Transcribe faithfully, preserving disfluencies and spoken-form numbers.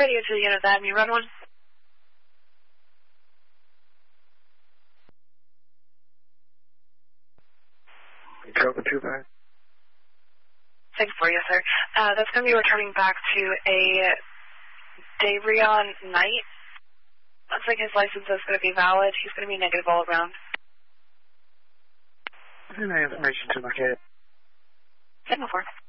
radio to the unit that me run one. Cover two five. Thanks for you, sir. Uh, that's going to be returning back to a Davrion Knight. Looks like his license is going to be valid. He's going to be negative all around. Send that information to my kid. Signal four.